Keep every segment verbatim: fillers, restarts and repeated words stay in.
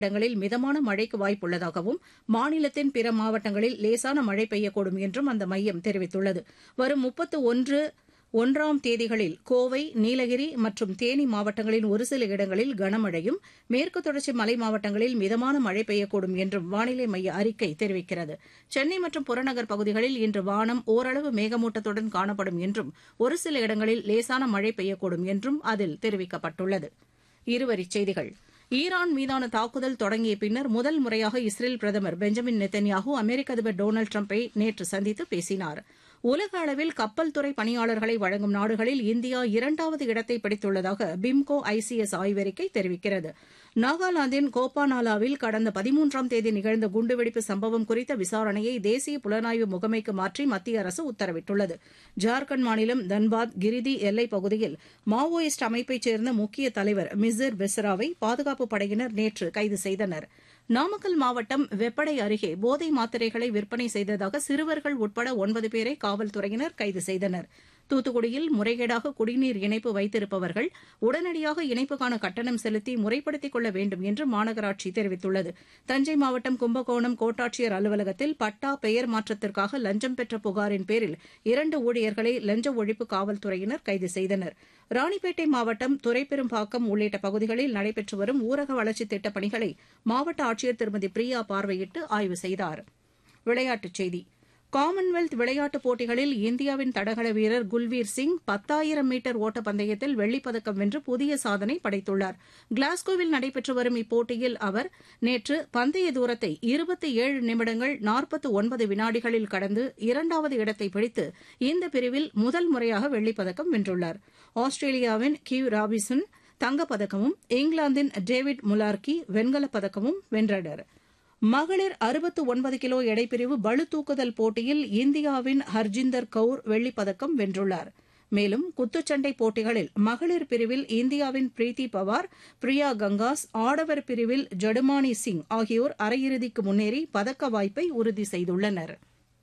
இடங்களில் மிதமான மழைக்கு வாய்ப்புள்ளதாகவும் மாநிலத்தின் பிற மாவட்டங்களில் லேசான மழை பெய்யக்கூடும் என்றும் அந்த மையம் தெரிவித்துள்ளது. வரும் முப்பத்து ஒன்று ஒன்றாம் தேதிகளில் கோவை, நீலகிரி மற்றும் தேனி மாவட்டங்களின் ஒருசில இடங்களில் கனமழையும், மேற்கு தொடர்ச்சி மலை மாவட்டங்களில் மிதமான மழை பெய்யக்கூடும் என்றும் வானிலை மைய அறிக்கை தெரிவிக்கிறது. சென்னை மற்றும் புறநகர் பகுதிகளில் இன்று வானம் ஓரளவு மேகமூட்டத்துடன் காணப்படும் என்றும் ஒருசில இடங்களில் லேசான மழை பெய்யக்கூடும் என்றும் அதில் தெரிவிக்கப்பட்டுள்ளது. இருவரிச் செய்திகள். ஈரான் மீதான தாக்குதல் தொடங்கிய பின்னர் முதல் முறையாக இஸ்ரேல் பிரதமர் பெஞ்சமின் நெத்தன்யாஹூ அமெரிக்க அதிபர் டொனால்டு டிரம்பை நேற்று சந்தித்து பேசினார். உலக அளவில் கப்பல் துறை பணியாளர்களை வழங்கும் நாடுகளில் இந்தியா இரண்டாவது இடத்தை பிடித்துள்ளதாக பிம்கோ ஐசிஎஸ் ஆய்வறிக்கை தெரிவிக்கிறது. நாகாலாந்தின் கோபானாலாவில் கடந்த பதிமூன்றாம் தேதி நிகழ்ந்த குண்டுவெடிப்பு சம்பவம் குறித்த விசாரணையை தேசிய புலனாய்வு முகமைக்கு மாற்றி மத்திய அரசு உத்தரவிட்டுள்ளது. ஜார்க்கண்ட் மாநிலம் தன்பாத் கிரிதி எல்லைப் பகுதியில் மாவோயிஸ்ட் அமைப்பைச் சேர்ந்த முக்கிய தலைவர் மிசிர் பெஸ்ராவை பாதுகாப்பு படையினர் நேற்று கைது செய்தனர். நாமக்கல் மாவட்டம் வெப்படை அருகே போதை மாத்திரைகளை விற்பனை செய்ததாக சிறுவர்கள் உட்பட ஒன்பது பேரை காவல்துறையினர் கைது செய்தனர். தூத்துக்குடியில் முறைகேடாக குடிநீர் இணைப்பு வைத்திருப்பவர்கள் உடனடியாக இணைப்புக்கான கட்டணம் செலுத்தி முறைப்படுத்திக் கொள்ள வேண்டும் என்று மாநகராட்சி தெரிவித்துள்ளது. தஞ்சை மாவட்டம் கும்பகோணம் கோட்டாட்சியர் அலுவலகத்தில் பட்டா பெயர் மாற்றத்திற்காக லஞ்சம் பெற்ற புகாரின் பேரில் இரண்டு ஊழியர்களை லஞ்ச ஒழிப்பு காவல்துறையினர் கைது செய்தனர். ராணிப்பேட்டை மாவட்டம் துரைப்பெரும்பாக்கம் உள்ளிட்ட பகுதிகளில் நடைபெற்று வரும் ஊரக வளர்ச்சித் திட்டப் பணிகளை மாவட்ட ஆட்சியர் திருமதி பிரியா பார்வையிட்டு ஆய்வு செய்தார். விளையாட்டுச் செய்தி. காமன்வெல்த் விளையாட்டுப் போட்டிகளில் இந்தியாவின் தடகள வீரர் குல்வீர் சிங் பத்தாயிரம் மீட்டர் ஓட்டப்பந்தயத்தில் வெள்ளிப்பதக்கம் வென்று புதிய சாதனை படைத்துள்ளார். கிளாஸ்கோவில் நடைபெற்று வரும் இப்போட்டியில் அவர் நேற்று பந்தய தூரத்தை இருபத்தி ஏழு நிமிடங்கள் நாற்பத்து ஒன்பது வினாடிகளில் கடந்து இரண்டாவது இடத்தை பிடித்து இந்த பிரிவில் முதல் முறையாக வெள்ளிப்பதக்கம் வென்றுள்ளார். ஆஸ்திரேலியாவின் கிவ் ராபின்சன் தங்கப்பதக்கமும் இங்கிலாந்தின் டேவிட் முலார்கி வெண்கலப் பதக்கமும் வென்றனர். மகளிர் அறுபத்து ஒன்பது கிலோ எடைப்பிரிவு பளுதூக்குதல் போட்டியில் இந்தியாவின் ஹர்ஜிந்தர் கவுர் வெள்ளிப்பதக்கம் வென்றுள்ளார். மேலும் குத்துச்சண்டை போட்டிகளில் மகளிர் பிரிவில் இந்தியாவின் பிரீத்தி பவார், பிரியா கங்காஸ், ஆடவர் பிரிவில் ஜடுமானி சிங் ஆகியோர் அரையிறுதிக்கு முன்னேறி பதக்க வாய்ப்பை உறுதி செய்துள்ளனர்.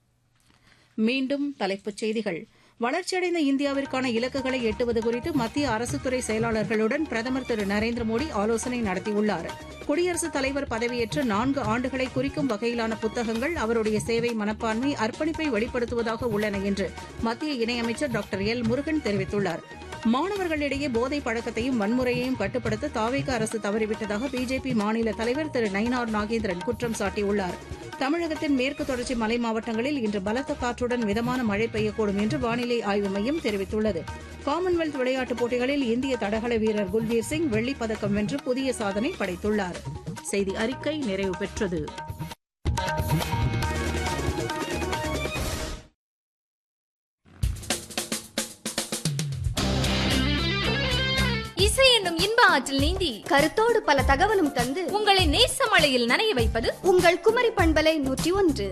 மீண்டும் தலைப்புச் செய்திகள். வளர்ச்சியடைந்த இந்தியாவிற்கான இலக்குகளை எட்டுவது குறித்து மத்திய அரசுத்துறை செயலாளர்களுடன் பிரதமர் திரு நரேந்திர மோடி ஆலோசனை நடத்தியுள்ளார். குடியரசுத் தலைவர் பதவியேற்று நான்கு ஆண்டுகளை குறிக்கும் வகையிலான புத்தகங்கள் அவருடைய சேவை மனப்பான்மை, அர்ப்பணிப்பை வெளிப்படுத்துவதாக உள்ளன என்று மத்திய இணையமைச்சர் டாக்டர் எல் முருகன் தெரிவித்துள்ளார். மாணவர்களிடையே போதை பழக்கத்தையும் வன்முறையையும் கட்டுப்படுத்த தாவேகா அரசு தவறிவிட்டதாக பிஜேபி மாநில தலைவர் திரு நயினார் நாகேந்திரன் குற்றம் சாட்டியுள்ளார். தமிழகத்தின் மேற்கு தொடர்ச்சி மலை மாவட்டங்களில் இன்று பலத்த காற்றுடன் மிதமான மழை பெய்யக்கூடும் என்று வானிலை ஆய்வு மையம் தெரிவித்துள்ளது. காமன்வெல்த் விளையாட்டுப் போட்டிகளில் இந்திய தடகள வீரர் குல்வீர் சிங் வெள்ளிப் பதக்கம் வென்று புதிய சாதனை படைத்துள்ளார். செய்தி அறிக்கை நிறைவு பெற்றது. இசை என்னும் இன்ப ஆற்றில் நீந்தி கருத்தோடு பல தகவலும் தந்து உங்களை நேச மழையில் நனைய வைப்பது உங்கள் குமரி பண்பலை நூற்றி ஒன்று.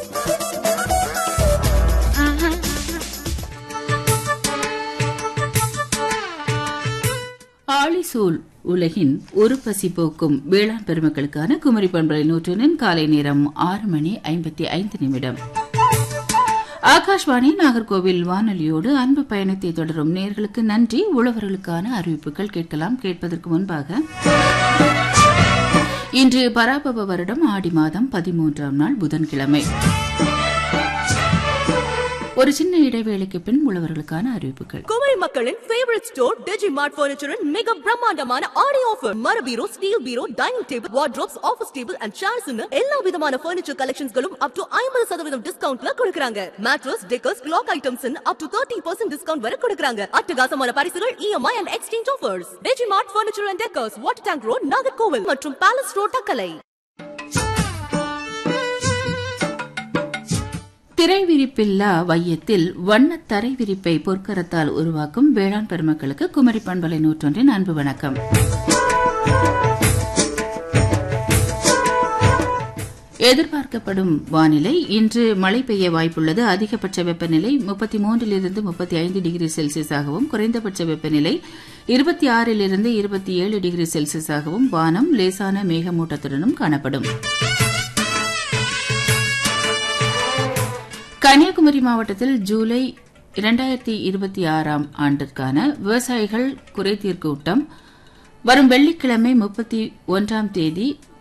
ஆழிசூழ் உலகின் ஒரு பசி போக்கும் வேளாண் பெருமக்களுக்கான குமரி பண்பலை நூற்றொன்றின் காலை நேரம் ஆறு மணி ஐம்பத்தி ஐந்து நிமிடம். ஆகாஷ்வாணி நாகர்கோவில் வானொலியோடு அன்பு பயணத்தை தொடரும் நேயர்களுக்கு நன்றி. உழவர்களுக்கான அறிவிப்புகள் கேட்கலாம். கேட்பதற்கு முன்பாக இன்று பராபவ வருடம் ஆடி மாதம் பதிமூன்றாம் நாள் புதன்கிழமை. ஒரு சின்ன இடைவேளைக்கு பின் உழவர்களுக்கான அறிவிப்புகள். குமரி மக்களின் ஃபேவரட் ஸ்டோர் டிஜிமார்ட் பர்னிச்சரின் மிக பிரம்மாண்டமான ஆடி ஆஃபர். மர பீரோ, steel bureau, dining table, wardrobes, office table and chairs எல்லா விதமான பர்னிச்சர் கலெக்ஷன்ஸ்களும் அப் டு ஐம்பது சதவீதம் டிஸ்கவுண்ட்ல கொடுக்கறாங்க. Mattress, decors, clock items up to thirty percent discount வரை கொடுக்கறாங்க. அட்டகாசமான பரிசுகள், EMI and exchange offers. Digimart furniture and decors, water tank road, Nagercoil மற்றும் பேலஸ் ரோட், தக்கலை. திரைவிரிப்பில்லா வையத்தில் வண்ண தரை விரிப்பை பொற்கரத்தால் உருவாக்கும் வேளாண் பெருமக்களுக்கு குமரி பண்பலை நூற்றொன்றின் அன்பு வணக்கம். எதிர்பார்க்கப்படும் வானிலை. இன்று மழை பெய்ய வாய்ப்புள்ளது. அதிகபட்ச வெப்பநிலை முப்பத்தி மூன்றிலிருந்து முப்பத்தி ஐந்து டிகிரி செல்சியஸாகவும், குறைந்தபட்ச வெப்பநிலை இருபத்தி ஆறிலிருந்து இருபத்தி ஏழு டிகிரி செல்சியஸாகவும், வானம் லேசான மேகமூட்டத்துடனும் காணப்படும். கன்னியாகுமரி மாவட்டத்தில் ஜூலை இரண்டாயிரத்தி இருபத்தி ஆறாம் ஆண்டிற்கான விவசாயிகள் குறைதீர் கூட்டம் வரும் வெள்ளிக்கிழமை முப்பத்தி ஒன்றாம் தேதி